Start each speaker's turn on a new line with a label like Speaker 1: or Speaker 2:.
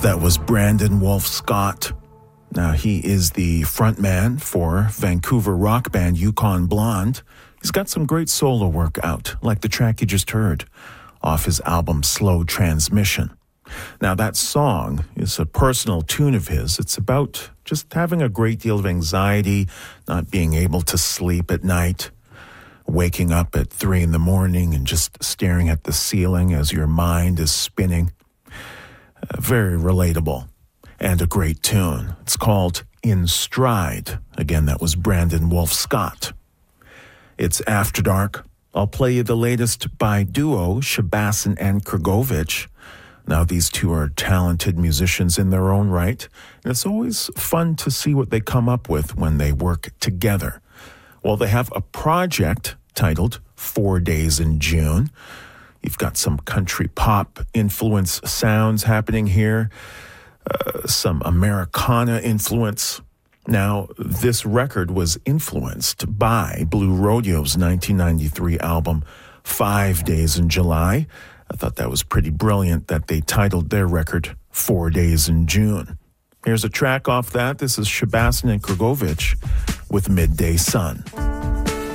Speaker 1: That was Brandon Wolf Scott. Now, he is the frontman for Vancouver rock band Yukon Blonde. He's got some great solo work out, like the track you just heard off his album Slow Transmission. Now, that song is a personal tune of his. It's about just having a great deal of anxiety, not being able to sleep at night, waking up at 3 a.m. and just staring at the ceiling as your mind is spinning. Very relatable and a great tune. It's called In Stride. Again, that was Brandon Wolf Scott. It's After Dark. I'll play you the latest by duo Shabassan and Krgovich. Now, these two are talented musicians in their own right, and it's always fun to see what they come up with when they work together. Well, they have a project titled 4 Days in June. You've got some country pop influence sounds happening here, some Americana influence. Now, this record was influenced by Blue Rodeo's 1993 album, 5 Days in July. I thought that was pretty brilliant that they titled their record 4 Days in June. Here's a track off that. This is Shabassan and Krgovich with Midday Sun.